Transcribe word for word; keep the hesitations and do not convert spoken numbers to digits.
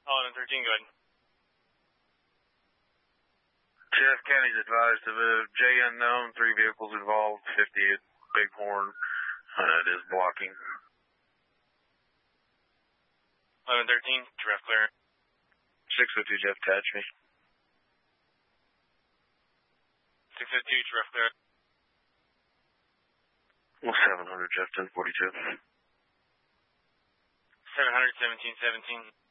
eleven thirteen, go ahead. Jeff County's advised to move. J unknown, three vehicles involved, fifty at Bighorn. Uh, it is blocking. eleven thirteen, draft clear. six oh two, Jeff, attach me. six oh two, draft clear. Well, seven hundred, Jeff, ten forty-two. seven hundred, seventeen seventeen.